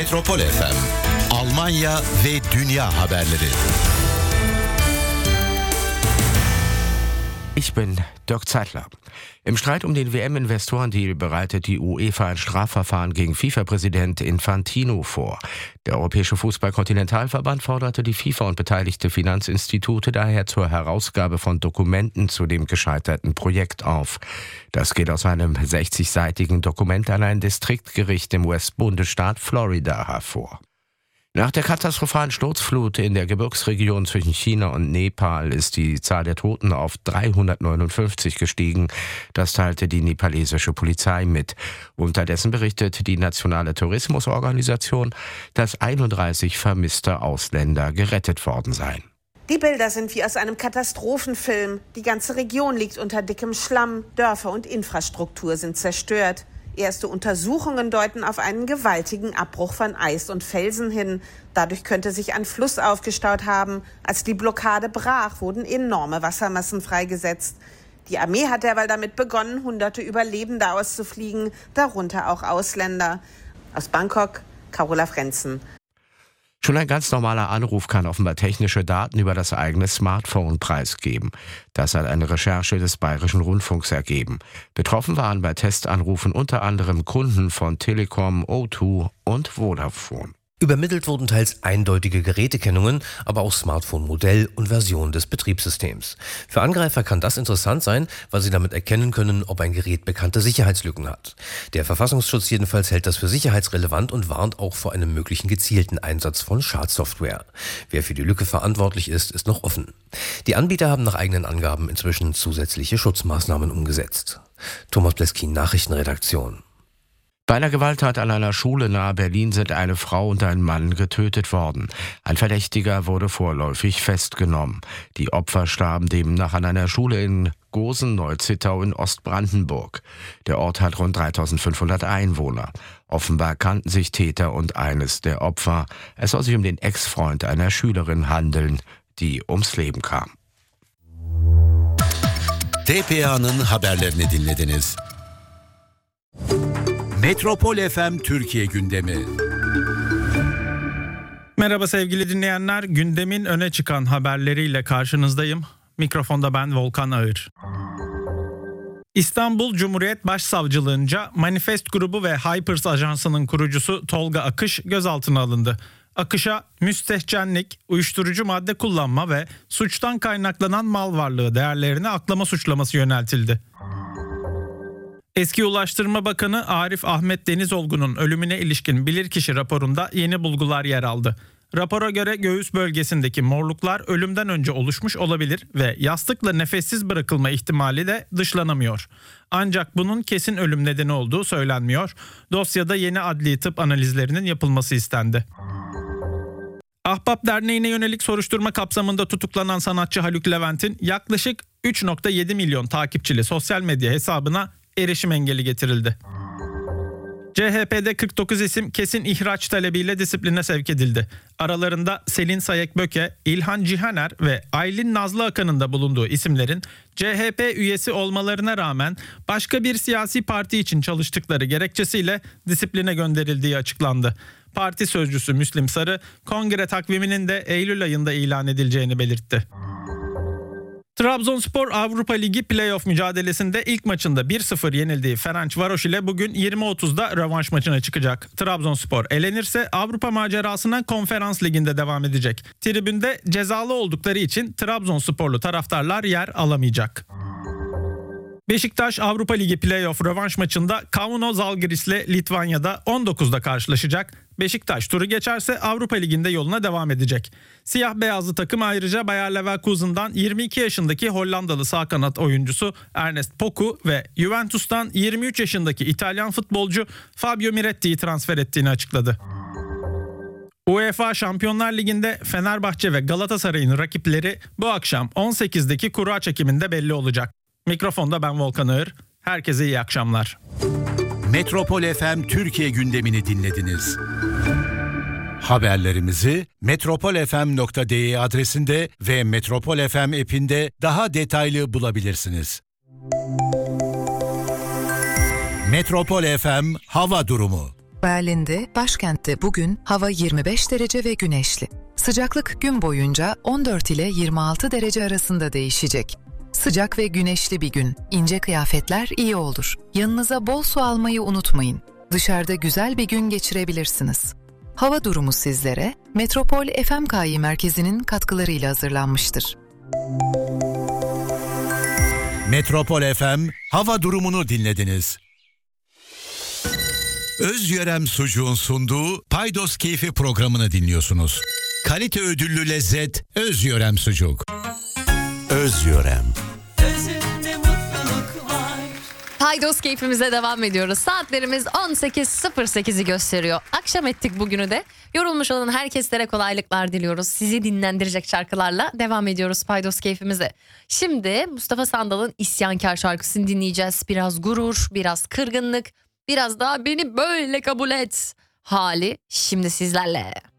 Metropol FM, Almanya ve dünya haberleri. Ich bin Dirk Zeitler. Im Streit um den WM-Investorendeal bereitet die UEFA ein Strafverfahren gegen FIFA-Präsident Infantino vor. Der Europäische Fußball-Kontinentalverband forderte die FIFA und beteiligte Finanzinstitute daher zur Herausgabe von Dokumenten zu dem gescheiterten Projekt auf. Das geht aus einem 60-seitigen Dokument an ein Distriktgericht im US-Bundesstaat Florida hervor. Nach der katastrophalen Sturzflut in der Gebirgsregion zwischen China und Nepal ist die Zahl der Toten auf 359 gestiegen. Das teilte die nepalesische Polizei mit. Unterdessen berichtet die Nationale Tourismusorganisation, dass 31 vermisste Ausländer gerettet worden seien. Die Bilder sind wie aus einem Katastrophenfilm. Die ganze Region liegt unter dickem Schlamm. Dörfer und Infrastruktur sind zerstört. Erste Untersuchungen deuten auf einen gewaltigen Abbruch von Eis und Felsen hin. Dadurch könnte sich ein Fluss aufgestaut haben. Als die Blockade brach, wurden enorme Wassermassen freigesetzt. Die Armee hat derweil damit begonnen, hunderte Überlebende auszufliegen, darunter auch Ausländer. Aus Bangkok, Carola Frenzen. Schon ein ganz normaler Anruf kann offenbar technische Daten über das eigene Smartphone preisgeben. Das hat eine Recherche des Bayerischen Rundfunks ergeben. Betroffen waren bei Testanrufen unter anderem Kunden von Telekom, O2 und Vodafone. Übermittelt wurden teils eindeutige Gerätekennungen, aber auch Smartphone-Modell und Version des Betriebssystems. Für Angreifer kann das interessant sein, weil sie damit erkennen können, ob ein Gerät bekannte Sicherheitslücken hat. Der Verfassungsschutz jedenfalls hält das für sicherheitsrelevant und warnt auch vor einem möglichen gezielten Einsatz von Schadsoftware. Wer für die Lücke verantwortlich ist, ist noch offen. Die Anbieter haben nach eigenen Angaben inzwischen zusätzliche Schutzmaßnahmen umgesetzt. Thomas Bleskin, Nachrichtenredaktion. Bei einer Gewalttat an einer Schule nahe Berlin sind eine Frau und ein Mann getötet worden. Ein Verdächtiger wurde vorläufig festgenommen. Die Opfer starben demnach an einer Schule in Gosen-Neuzittau in Ostbrandenburg. Der Ort hat rund 3500 Einwohner. Offenbar kannten sich Täter und eines der Opfer. Es soll sich um den Ex-Freund einer Schülerin handeln, die ums Leben kam. TPA'nın haberlerini dinlediniz. Metropol FM Türkiye gündemi. Merhaba sevgili dinleyenler, gündemin öne çıkan haberleriyle karşınızdayım. Mikrofonda ben Volkan Ağır. İstanbul Cumhuriyet Başsavcılığınca Manifest Grubu ve Hypers Ajansı'nın kurucusu Tolga Akış gözaltına alındı. Akış'a müstehcenlik, uyuşturucu madde kullanma ve suçtan kaynaklanan mal varlığı değerlerini aklama suçlaması yöneltildi. Eski Ulaştırma Bakanı Arif Ahmet Denizolgu'nun ölümüne ilişkin bilirkişi raporunda yeni bulgular yer aldı. Rapora göre göğüs bölgesindeki morluklar ölümden önce oluşmuş olabilir ve yastıkla nefessiz bırakılma ihtimali de dışlanamıyor. Ancak bunun kesin ölüm nedeni olduğu söylenmiyor. Dosyada yeni adli tıp analizlerinin yapılması istendi. Ahbap Derneği'ne yönelik soruşturma kapsamında tutuklanan sanatçı Haluk Levent'in yaklaşık 3.7 milyon takipçili sosyal medya hesabına erişim engeli getirildi. CHP'de 49 isim kesin ihraç talebiyle disipline sevk edildi. Aralarında Selin Sayek-Böke, İlhan Cihaner ve Aylin Nazlı Akan'ın da bulunduğu isimlerin CHP üyesi olmalarına rağmen başka bir siyasi parti için çalıştıkları gerekçesiyle disipline gönderildiği açıklandı. Parti sözcüsü Müslim Sarı, kongre takviminin de Eylül ayında ilan edileceğini belirtti. Trabzonspor Avrupa Ligi playoff mücadelesinde ilk maçında 1-0 yenildiği Ferencvaros ile bugün 20.30'da rövanş maçına çıkacak. Trabzonspor elenirse Avrupa macerasına Konferans Ligi'nde devam edecek. Tribünde cezalı oldukları için Trabzonsporlu taraftarlar yer alamayacak. Beşiktaş Avrupa Ligi playoff rövanş maçında Kauno Žalgiris'le Litvanya'da 19'da karşılaşacak. Beşiktaş turu geçerse Avrupa Ligi'nde yoluna devam edecek. Siyah beyazlı takım ayrıca Bayer Leverkusen'dan 22 yaşındaki Hollandalı sağ kanat oyuncusu Ernest Poku ve Juventus'tan 23 yaşındaki İtalyan futbolcu Fabio Miretti'yi transfer ettiğini açıkladı. UEFA Şampiyonlar Ligi'nde Fenerbahçe ve Galatasaray'ın rakipleri bu akşam 18'deki kura çekiminde belli olacak. Mikrofonda ben Volkan Ağır. Herkese iyi akşamlar. Metropol FM Türkiye gündemini dinlediniz. Haberlerimizi metropolfm.de adresinde ve Metropol FM app'inde daha detaylı bulabilirsiniz. Metropol FM hava durumu. Berlin'de, başkentte bugün hava 25 derece ve güneşli. Sıcaklık gün boyunca 14 ile 26 derece arasında değişecek. Sıcak ve güneşli bir gün. İnce kıyafetler iyi olur. Yanınıza bol su almayı unutmayın. Dışarıda güzel bir gün geçirebilirsiniz. Hava durumu sizlere Metropol FMKİ merkezinin katkılarıyla hazırlanmıştır. Metropol FM hava durumunu dinlediniz. Özyörem Sucuğun sunduğu Paydos Keyfi programını dinliyorsunuz. Kalite ödüllü lezzet Özyörem Sucuk. Özyörem. Özünde mutluluk var. Paydos keyfimize devam ediyoruz. Saatlerimiz 18.08'i gösteriyor. Akşam ettik bugünü de. Yorulmuş olan herkeslere kolaylıklar diliyoruz. Sizi dinlendirecek şarkılarla devam ediyoruz Paydos keyfimize. Şimdi Mustafa Sandal'ın İsyankar şarkısını dinleyeceğiz. Biraz gurur, biraz kırgınlık, biraz daha beni böyle kabul et hali şimdi sizlerle.